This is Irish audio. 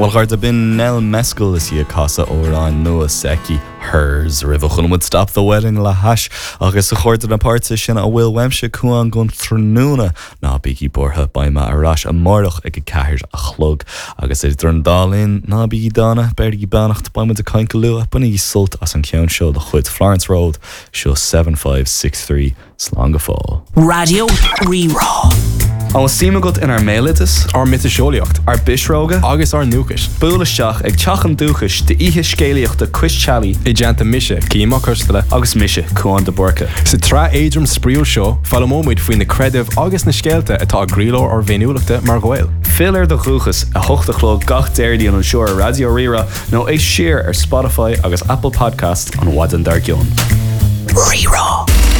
Well gar de bin nel mescal is hi casa órán nua seki hers rivachun would stop the wedding la hash agus a chóirta na páirte sin a bhfuil weimse cuan gon trúna ná bíí bortha baime arás a mórach ag ceir a chlog agus é dron dálín ná bíí dána beirgí bannacht baime de caiin go lua buna í sult as an ceann seo de chuid Florence Road seo 7563 Slangafall. Radio Rerá. An síime go in ar mélitas, ar mitiseolaíocht, ar bisróga, agus ar núchas. Búlaisteach ag teachan dúchas de ihe scéalaíochta cuis tealaí I deanta mise, címa custala, agus mise cuan de borca. Sa trá éidrim spríúil seo, fallamóid faoin na creidimh agus na scéalta atá gríló ar bhéiniúlachta mar ghail. Fill de chuchas a hochtachló gach déirdí an seoir Radio Rira nó é siar ar Spotify agus Apple Podcast an Wadan Dargion. Rerá.